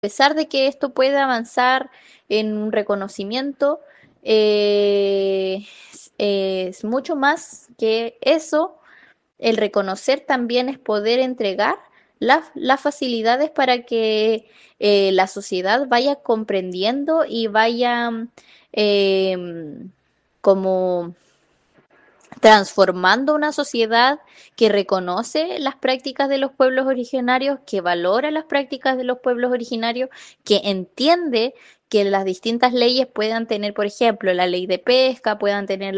pesar de que esto puede avanzar en un reconocimiento, es mucho más que eso. El reconocer también es poder entregar las facilidades para que la sociedad vaya comprendiendo y vaya eh, como transformando una sociedad que reconoce las prácticas de los pueblos originarios, que valora las prácticas de los pueblos originarios, que entiende que las distintas leyes puedan tener, por ejemplo, la ley de pesca, puedan tener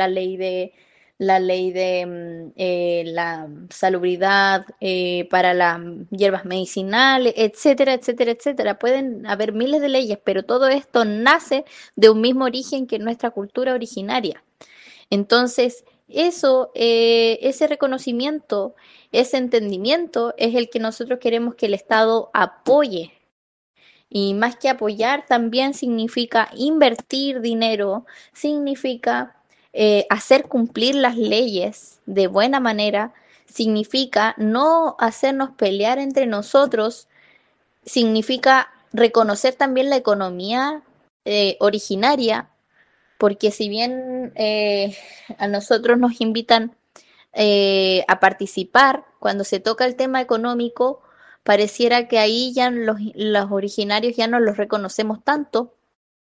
la ley de la salubridad para las hierbas medicinales, etcétera, etcétera, etcétera. Pueden haber miles de leyes, pero todo esto nace de un mismo origen que nuestra cultura originaria. Entonces, ese reconocimiento, ese entendimiento es el que nosotros queremos que el Estado apoye. Y más que apoyar, también significa invertir dinero, significa hacer cumplir las leyes de buena manera, significa no hacernos pelear entre nosotros, significa reconocer también la economía originaria, porque si bien a nosotros nos invitan a participar, cuando se toca el tema económico, pareciera que ahí ya los originarios ya no los reconocemos tanto.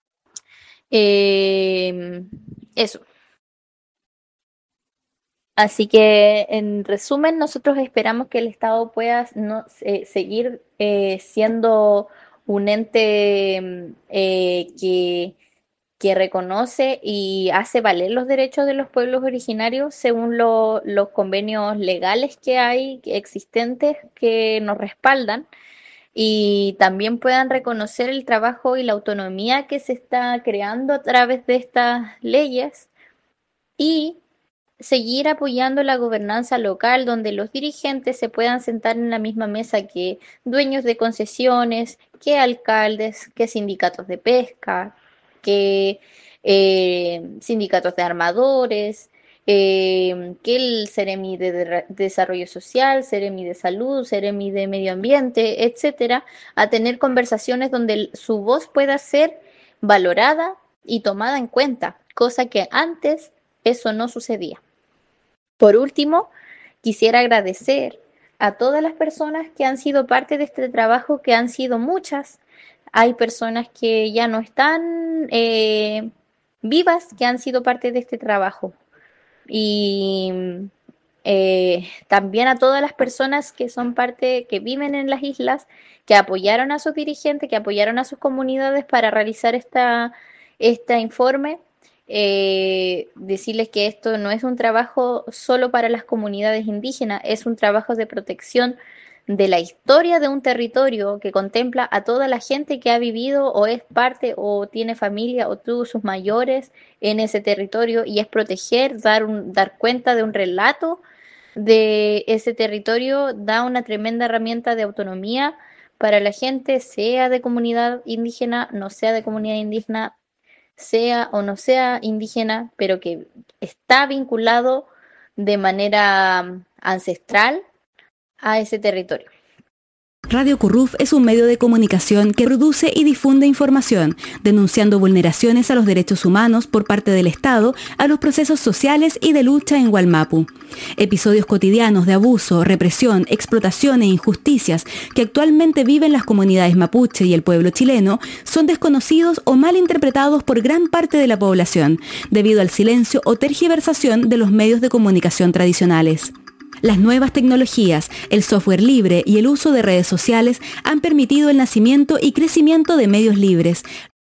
Eh, Eso. Así que, en resumen, nosotros esperamos que el Estado pueda no, seguir siendo un ente que reconoce y hace valer los derechos de los pueblos originarios según los convenios legales que hay existentes que nos respaldan y también puedan reconocer el trabajo y la autonomía que se está creando a través de estas leyes y seguir apoyando la gobernanza local donde los dirigentes se puedan sentar en la misma mesa que dueños de concesiones, que alcaldes, que sindicatos de pesca, que sindicatos de armadores, que el Ceremi de Desarrollo Social, Ceremi de Salud, Ceremi de Medio Ambiente, etcétera, a tener conversaciones donde su voz pueda ser valorada y tomada en cuenta, cosa que antes eso no sucedía. Por último, quisiera agradecer a todas las personas que han sido parte de este trabajo, que han sido muchas. Hay personas que ya no están vivas, que han sido parte de este trabajo. Y también a todas las personas que son parte, que viven en las islas, que apoyaron a sus dirigentes, que apoyaron a sus comunidades para realizar este informe. Decirles que esto no es un trabajo solo para las comunidades indígenas, es un trabajo de protección de la historia de un territorio que contempla a toda la gente que ha vivido o es parte o tiene familia o tuvo sus mayores en ese territorio y es proteger, dar cuenta de un relato de ese territorio, da una tremenda herramienta de autonomía para la gente, sea de comunidad indígena, no sea de comunidad indígena, sea o no sea indígena, pero que está vinculado de manera ancestral a ese territorio. Radio Curruf es un medio de comunicación que produce y difunde información, denunciando vulneraciones a los derechos humanos por parte del Estado a los procesos sociales y de lucha en Wallmapu. Episodios cotidianos de abuso, represión, explotación e injusticias que actualmente viven las comunidades mapuche y el pueblo chileno son desconocidos o mal interpretados por gran parte de la población, debido al silencio o tergiversación de los medios de comunicación tradicionales. Las nuevas tecnologías, el software libre y el uso de redes sociales han permitido el nacimiento y crecimiento de medios libres,